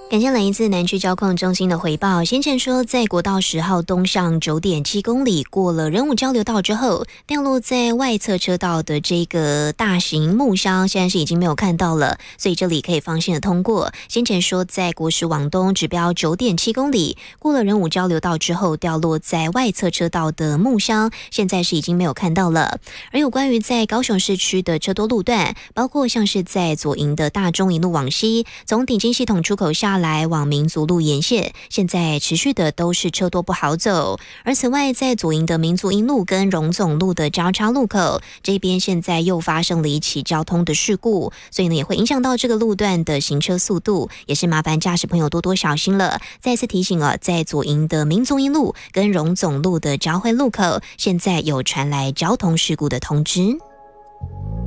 感谢来自南区交控中心的回报。先前说，在国道10号东上9.7公里过了仁武交流道之后，掉落在外侧车道的这个大型木箱，现在是已经没有看到了，所以这里可以放心的通过。先前说，在国10往东指标9.7公里过了仁武交流道之后，掉落在外侧车道的木箱，现在是已经没有看到了。而有关于在高雄市区的车多路段，包括像是在左营的大中一路往西，从顶金系统出口下来往民族路沿线，现在持续的都是车多不好走。而此外，在左营的民族一路跟荣总路的交叉路口这边，现在又发生了一起交通的事故，所以呢也会影响到这个路段的行车速度，也是麻烦驾驶朋友多多小心了。再次提醒在左营的民族一路跟荣总路的交汇路口，现在有传来交通事故的通知。